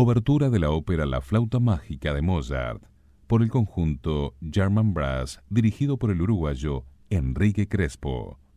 Obertura de la ópera La flauta mágica de Mozart, por el conjunto German Brass, dirigido por el uruguayo Enrique Crespo.